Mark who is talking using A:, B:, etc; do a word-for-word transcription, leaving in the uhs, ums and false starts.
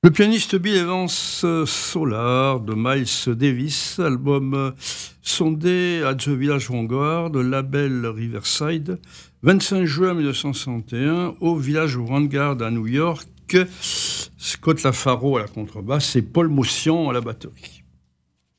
A: Le pianiste Bill Evans, euh, Solar de Miles Davis, album euh, sondé à The Village Vanguard, label Riverside, vingt-cinq juin mille neuf cent soixante et un, au Village Vanguard à New York. Scott Lafaro à la contrebasse et Paul Motian à la batterie.